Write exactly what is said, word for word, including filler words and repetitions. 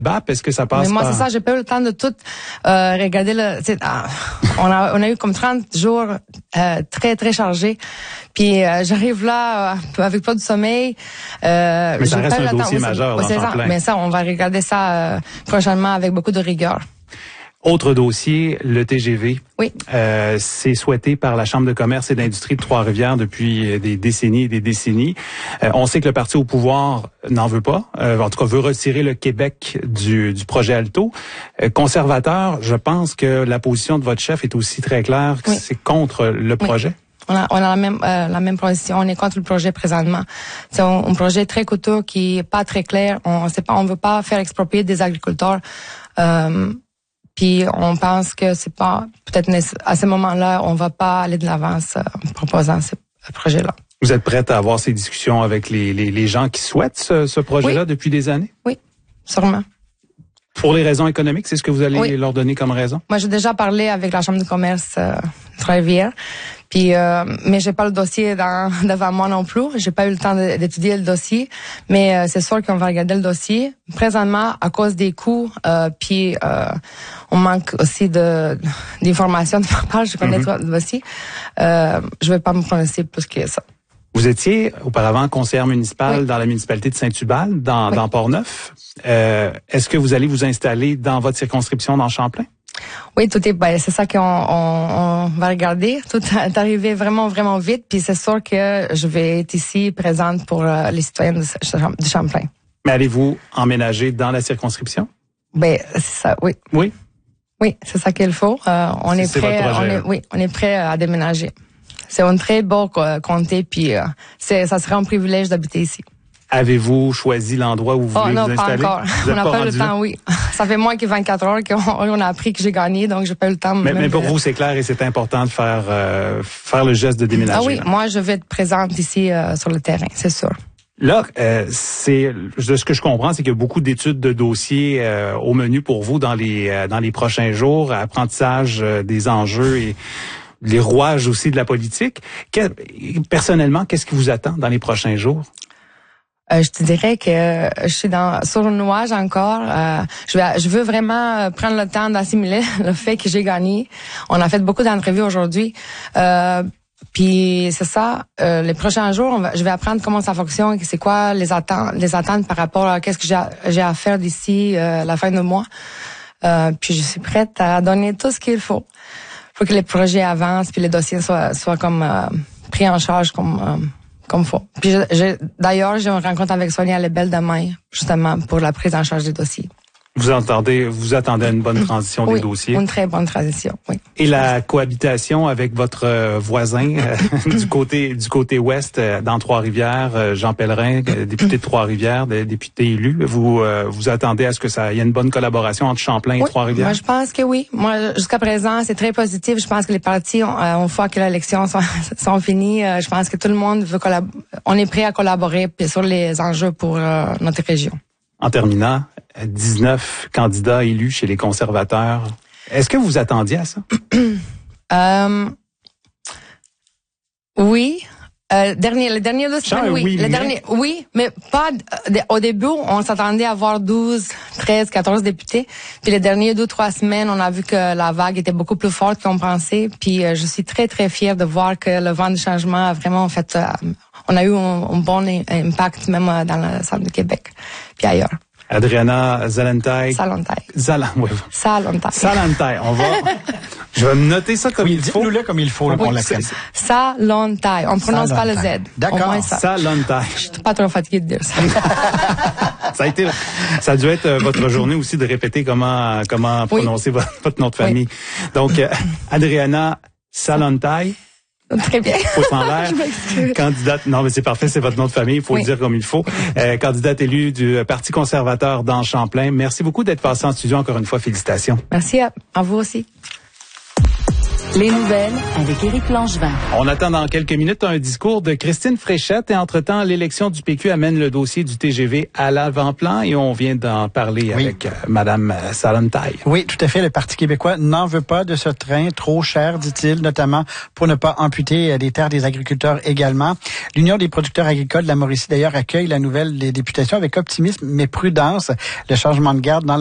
B A P? Est-ce que ça passe Mais moi, par... c'est ça, j'ai pas eu le temps de tout euh, regarder. Le, ah, on a on a eu comme trente jours euh, très, très chargés. Puis euh, j'arrive là euh, avec pas de sommeil. Euh, mais ça reste un dossier temps, majeur oui, dans Champlain. Mais ça, on va regarder ça euh, prochainement avec beaucoup de rigueur. Autre dossier, le T G V. Oui. Euh, c'est souhaité par la Chambre de commerce et d'industrie de Trois-Rivières depuis des décennies et des décennies. Euh, on sait que le parti au pouvoir n'en veut pas. Euh, en tout cas, veut retirer le Québec du, du projet Alto. Euh, conservateur, je pense que la position de votre chef est aussi très claire que oui. c'est contre le projet. Oui. On a, on a la même euh, la même position. On est contre le projet présentement. C'est un, un projet très coûteux qui est pas très clair. On sait pas, on veut pas faire exproprier des agriculteurs. Euh, Puis on pense que c'est pas peut-être à ce moment-là, on va pas aller de l'avant en proposant ce projet-là. Vous êtes prête à avoir ces discussions avec les les, les gens qui souhaitent ce, ce projet-là oui. depuis des années? Oui, sûrement. Pour les raisons économiques, c'est ce que vous allez oui. leur donner comme raison? Moi, j'ai déjà parlé avec la Chambre de commerce euh, de Trois-Rivières. Puis, euh, mais j'ai pas le dossier dans, devant moi non plus. J'ai pas eu le temps de, d'étudier le dossier, mais euh, c'est sûr qu'on va regarder le dossier. Présentement, à cause des coûts, euh, puis euh, on manque aussi de d'informations de ma part. Je connais mm-hmm. trop le dossier. Euh, je vais pas me prononcer plus que ça. Vous étiez auparavant conseillère municipale oui. dans la municipalité de Saint-Hubal, dans, oui. dans Port-Neuf. Euh, est-ce que vous allez vous installer dans votre circonscription dans Champlain? Oui, tout est, ben, c'est ça qu'on on, on va regarder. Tout est arrivé vraiment, vraiment vite. Puis c'est sûr que je vais être ici présente pour euh, les citoyens de, de Champlain. Mais allez-vous emménager dans la circonscription? Ben, c'est ça, oui. Oui? Oui, c'est ça qu'il faut. Euh, on c'est, est prêt, on est, oui, on est prêt à déménager. C'est un très beau comté, puis euh, c'est, ça serait un privilège d'habiter ici. Avez-vous choisi l'endroit où vous oh, voulez non, vous installer? Pas encore. On n'a pas, pas eu le temps, oui. Ça fait moins que vingt-quatre heures qu'on on a appris que j'ai gagné, donc j'ai pas eu le temps. Mais, mais pour de... vous, c'est clair et c'est important de faire euh, faire le geste de déménager. Ah oui, là. Moi, je vais être présente ici euh, sur le terrain, c'est sûr. Là, euh, c'est de ce que je comprends, c'est qu'il y a beaucoup d'études de dossiers euh, au menu pour vous dans les euh, dans les prochains jours, apprentissage euh, des enjeux et les rouages aussi de la politique. Que, personnellement, qu'est-ce qui vous attend dans les prochains jours? Euh, je te dirais que je suis dans sur un nuage encore. Euh, je vais, je veux vraiment prendre le temps d'assimiler le fait que j'ai gagné. On a fait beaucoup d'entrevues aujourd'hui. Euh, Puis c'est ça. Euh, les prochains jours, on va, je vais apprendre comment ça fonctionne, c'est quoi les attentes, les attentes par rapport à qu'est-ce que j'ai, j'ai à faire d'ici euh, la fin du mois. Euh, puis je suis prête à donner tout ce qu'il faut pour que les projets avancent, puis les dossiers soient, soient comme euh, pris en charge comme. Euh, Comme faut. Puis je, je, d'ailleurs, j'ai une rencontre avec Sonia Lebel demain, justement, pour la prise en charge des dossiers. Vous entendez, vous attendez une bonne transition oui, des dossiers. Une très bonne transition, oui. Et la cohabitation avec votre euh, voisin euh, du côté du côté ouest, euh, dans Trois-Rivières, euh, Jean Pellerin, euh, député de Trois-Rivières, de, député élu. Vous euh, vous attendez à ce que ça, il y ait une bonne collaboration entre Champlain et oui, Trois-Rivières? Moi, je pense que oui. Moi, jusqu'à présent, c'est très positif. Je pense que les partis, on, euh, une fois que les élections sont, sont finies, euh, je pense que tout le monde veut collaborer. On est prêt à collaborer sur les enjeux pour euh, notre région. En terminant, dix-neuf candidats élus chez les conservateurs. Est-ce que vous attendiez à ça? euh, oui. Euh, dernier, les derniers deux semaines, oui. oui, les mais... derniers, oui, mais pas euh, au début, on s'attendait à avoir douze, treize, quatorze députés. Puis les derniers deux, trois semaines, on a vu que la vague était beaucoup plus forte qu'on pensait. Puis euh, je suis très, très fière de voir que le vent du changement a vraiment fait... Euh, on a eu un, un bon impact même dans le centre de Québec, puis ailleurs. Adriana Zalantay. Salontaille. Zalan, oui. Salontaille. Salontaille. On va, je vais me noter ça comme oui, il faut. Dites-nous-le comme il faut, là, oui, on l'apprenne. Salontaille. On prononce Salontaille. Pas le Z. D'accord. Salontaille. Je suis pas trop fatiguée de dire ça. Ça a été, ça a dû être votre journée aussi de répéter comment, comment oui. prononcer votre, votre nom de famille. Oui. Donc, euh, Adriana Salontaille. Très bien. Pouce en l'air. Candidate, non mais c'est parfait, c'est votre nom de famille, il faut oui. le dire comme il faut. Euh, candidate élue du Parti conservateur dans Champlain. Merci beaucoup d'être passé en studio encore une fois, félicitations. Merci à, à vous aussi. Les nouvelles avec Éric Langevin. On attend dans quelques minutes un discours de Christine Fréchette et entre-temps, l'élection du P Q amène le dossier du T G V à l'avant-plan et on vient d'en parler oui. avec euh, Madame Salontaille. Oui, tout à fait. Le Parti québécois n'en veut pas de ce train trop cher, dit-il, notamment pour ne pas amputer les terres des agriculteurs également. L'Union des producteurs agricoles de la Mauricie, d'ailleurs, accueille la nouvelle des députations avec optimisme mais prudence. Le changement de garde dans